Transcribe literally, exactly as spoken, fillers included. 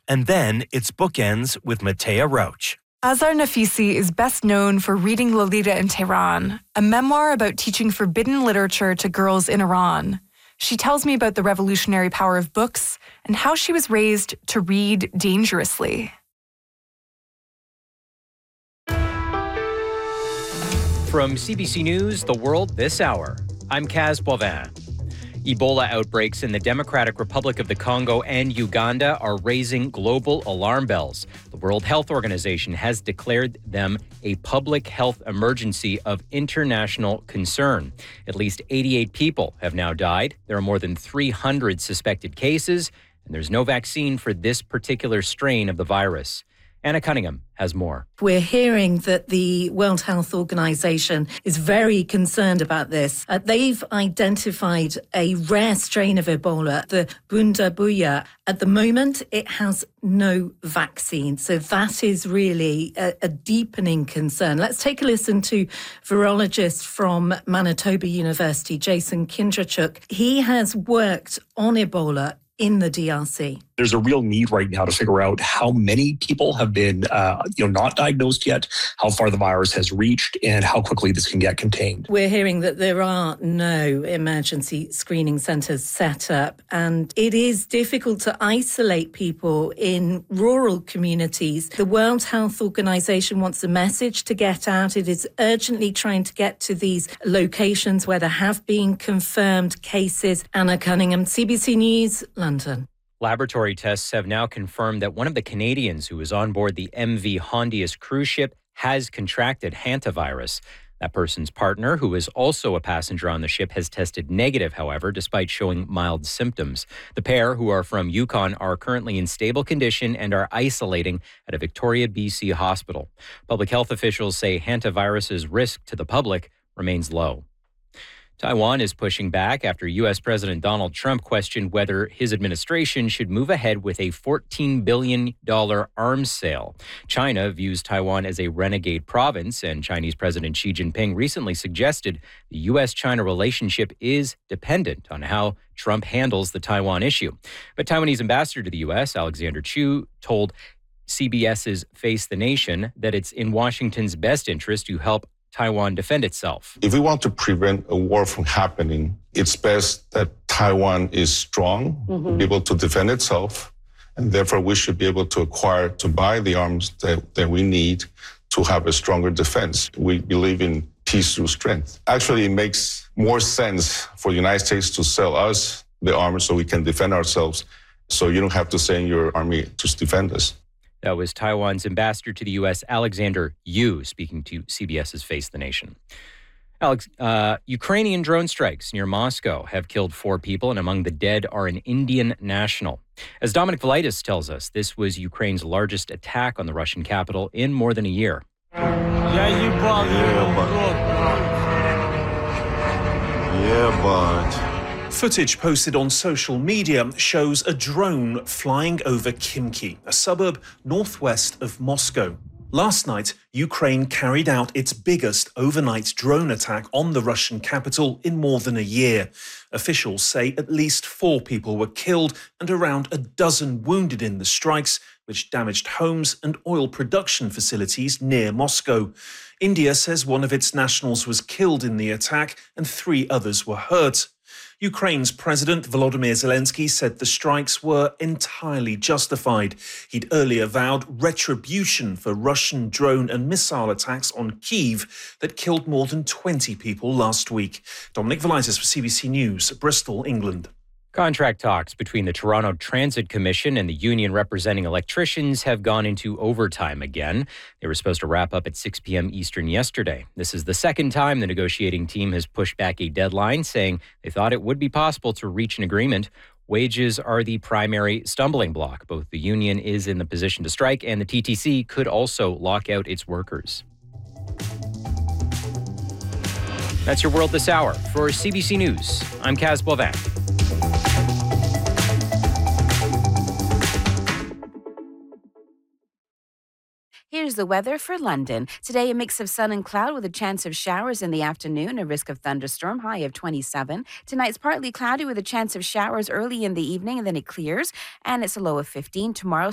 And then it's Bookends with Matea Roach. Azar Nafisi is best known for reading Lolita in Tehran, a memoir about teaching forbidden literature to girls in Iran. She tells me about the revolutionary power of books and how she was raised to read dangerously. From C B C News, The World This Hour, I'm Kaz Boivin. Ebola outbreaks in the Democratic Republic of the Congo and Uganda are raising global alarm bells. The World Health Organization has declared them a public health emergency of international concern. At least eighty-eight people have now died. There are more than three hundred suspected cases, and there's no vaccine for this particular strain of the virus. Anna Cunningham has more. We're hearing that the World Health Organization is very concerned about this. Uh, they've identified a rare strain of Ebola, the Bundabuya. At the moment, it has no vaccine. So that is really a, a deepening concern. Let's take a listen to virologist from Manitoba University, Jason Kindrachuk. He has worked on Ebola in the D R C. There's a real need right now to figure out how many people have been, uh, you know, not diagnosed yet, how far the virus has reached, and how quickly this can get contained. We're hearing that there are no emergency screening centres set up, and it is difficult to isolate people in rural communities. The World Health Organization wants a message to get out. It is urgently trying to get to these locations where there have been confirmed cases. Anna Cunningham, C B C News, London. Laboratory tests have now confirmed that one of the Canadians who was on board the M V Hondius cruise ship has contracted hantavirus. That person's partner, who is also a passenger on the ship, has tested negative, however, despite showing mild symptoms. The pair, who are from Yukon, are currently in stable condition and are isolating at a Victoria, B C hospital. Public health officials say hantavirus's risk to the public remains low. Taiwan is pushing back after U S President Donald Trump questioned whether his administration should move ahead with a fourteen billion dollars arms sale. China views Taiwan as a renegade province, and Chinese President Xi Jinping recently suggested the U S China relationship is dependent on how Trump handles the Taiwan issue. But Taiwanese ambassador to the U S, Alexander Chu, told CBS's Face the Nation that it's in Washington's best interest to help Taiwan defend itself. If we want to prevent a war from happening, it's best that Taiwan is strong, mm-hmm. able to defend itself, and therefore we should be able to acquire, to buy the arms that, that we need to have a stronger defense. We believe in peace through strength. Actually, it makes more sense for the United States to sell us the arms so we can defend ourselves, so you don't have to send your army to defend us. That was Taiwan's ambassador to the U S, Alexander Yu, speaking to CBS's Face the Nation. Alex, uh, Ukrainian drone strikes near Moscow have killed four people, and among the dead are an Indian national. As Dominic Velitis tells us, this was Ukraine's largest attack on the Russian capital in more than a year. Yeah, but... Footage posted on social media shows a drone flying over Khimki, a suburb northwest of Moscow. Last night, Ukraine carried out its biggest overnight drone attack on the Russian capital in more than a year. Officials say at least four people were killed and around a dozen wounded in the strikes, which damaged homes and oil production facilities near Moscow. India says one of its nationals was killed in the attack and three others were hurt. Ukraine's President Volodymyr Zelensky said the strikes were entirely justified. He'd earlier vowed retribution for Russian drone and missile attacks on Kyiv that killed more than twenty people last week. Dominic Velitis for C B C News, Bristol, England. Contract talks between the Toronto Transit Commission and the union representing electricians have gone into overtime again. They were supposed to wrap up at six p.m. Eastern yesterday. This is the second time the negotiating team has pushed back a deadline, saying they thought it would be possible to reach an agreement. Wages are the primary stumbling block. Both the union is in the position to strike, and the T T C could also lock out its workers. That's your World This Hour. For C B C News, I'm Kaz Boivin. Here's the weather for London. Today, a mix of sun and cloud with a chance of showers in the afternoon, a risk of thunderstorm, high of twenty-seven. Tonight's partly cloudy with a chance of showers early in the evening, and then it clears, and it's a low of fifteen. Tomorrow,